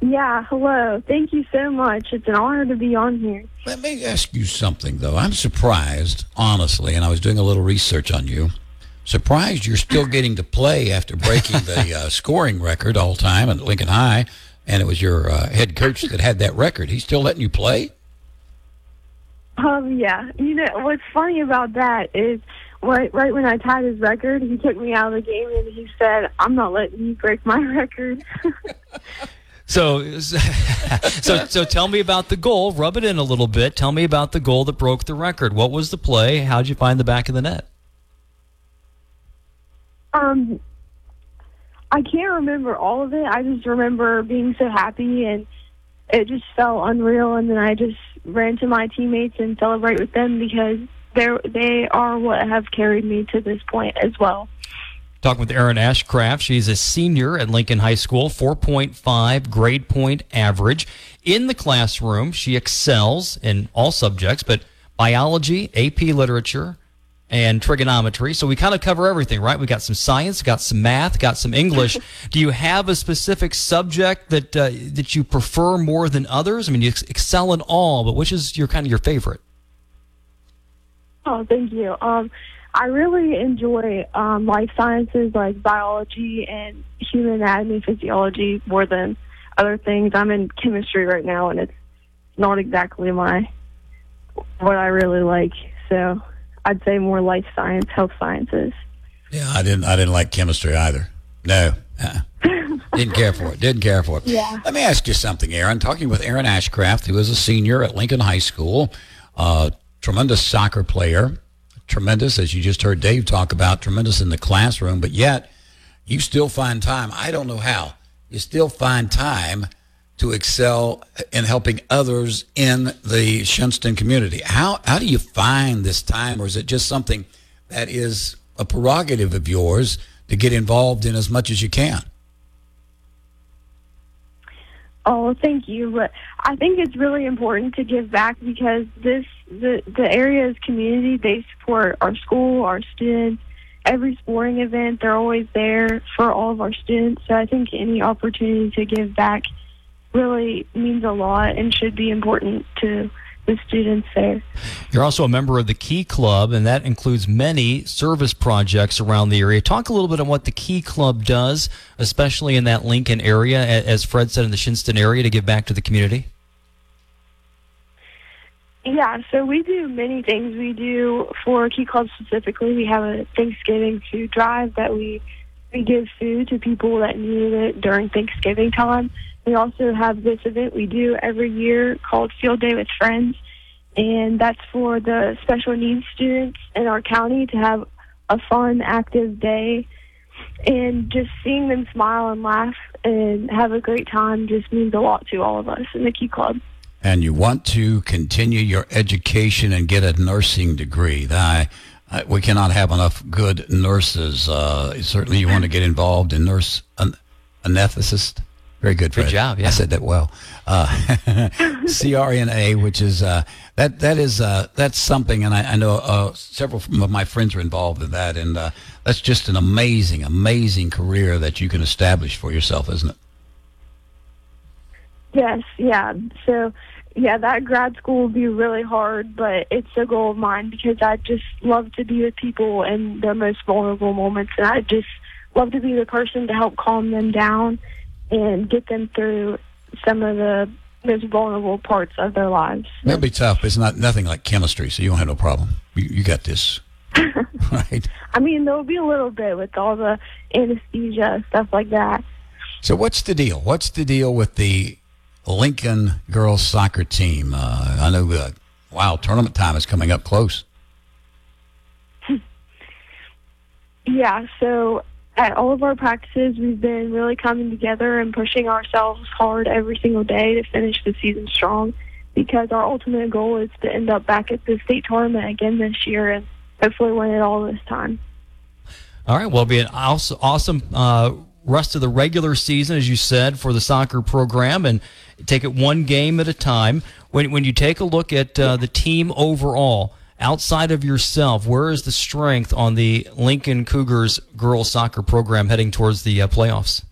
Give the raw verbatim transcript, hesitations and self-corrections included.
Yeah, hello. Thank you so much. It's an honor to be on here. Let me ask you something, though. I'm surprised, honestly, and I was doing a little research on you. Surprised you're still getting to play after breaking the uh, scoring record all time at Lincoln High, and it was your uh, head coach that had that record. He's still letting you play? Um, yeah. You know, what's funny about that is right, right when I tied his record, he took me out of the game and he said, I'm not letting you break my record. So, so, so tell me about the goal. Rub it in a little bit. Tell me about the goal that broke the record. What was the play? How'd you find the back of the net? Um, I can't remember all of it. I just remember being so happy, and it just felt unreal. And then I just ran to my teammates and celebrate with them because they they are what have carried me to this point as well. Talking with Erin Ashcraft. She's a senior at Lincoln High School, four point five grade point average. In the classroom, she excels in all subjects, but biology, A P literature, and trigonometry. So we kind of cover everything, right? We got some science, got some math, got some English. Do you have a specific subject that uh, that you prefer more than others? I mean, you ex- excel in all, but which is your kind of your favorite? Oh, thank you. Um, I really enjoy um, life sciences like biology and human anatomy, physiology more than other things. I'm in chemistry right now, and it's not exactly my what I really like. So I'd say more life science, health sciences. Yeah, I didn't. I didn't like chemistry either. No, uh, didn't care for it. Didn't care for it. Yeah. Let me ask you something, Erin. Talking with Erin Ashcraft, who is a senior at Lincoln High School, uh, tremendous soccer player. Tremendous, as you just heard Dave talk about, tremendous in the classroom, but yet you still find time. I don't know how. You still find time to excel in helping others in the Shunston community. How how do you find this time, or is it just something that is a prerogative of yours to get involved in as much as you can? Oh, thank you. But I think it's really important to give back because this the the area's community, they support our school, our students, every sporting event. They're always there for all of our students. So I think any opportunity to give back really means a lot and should be important to the students there. You're also a member of the Key Club, and that includes many service projects around the area. Talk a little bit on what the Key Club does, especially in that Lincoln area, as Fred said, in the Shunston area, to give back to the community. Yeah, so we do many things. We do, for Key Club specifically, we have a Thanksgiving food drive that we, we give food to people that need it during Thanksgiving time. We also have this event we do every year called Field Day with Friends, and that's for the special needs students in our county to have a fun, active day. And just seeing them smile and laugh and have a great time just means a lot to all of us in the Key Club. And you want to continue your education and get a nursing degree. I, I, we cannot have enough good nurses. Uh, certainly you want to get involved in nurse an, anesthetist. Very good, Fred. Good job, yeah. I said that well. Uh, C R N A, which is, uh, that, that is, uh, that's something, and I, I know uh, several of my friends are involved in that, and uh, that's just an amazing, amazing career that you can establish for yourself, isn't it? Yes, yeah. So, yeah, that grad school will be really hard, but it's a goal of mine because I just love to be with people in their most vulnerable moments, and I just love to be the person to help calm them down and get them through some of the most vulnerable parts of their lives. That'll be tough. It's not nothing like chemistry, so you don't have no problem. You, you got this. Right? I mean, there'll be a little bit with all the anesthesia, stuff like that. So what's the deal? What's the deal with the Lincoln girls soccer team? Uh, I know, uh, wow, tournament time is coming up close. Yeah, so at all of our practices, we've been really coming together and pushing ourselves hard every single day to finish the season strong because our ultimate goal is to end up back at the state tournament again this year and hopefully win it all this time. All right, well, it'll be an awesome uh, rest of the regular season, as you said, for the soccer program, and take it one game at a time. When, when you take a look at uh, the team overall, outside of yourself, where is the strength on the Lincoln Cougars girls soccer program heading towards the uh, playoffs?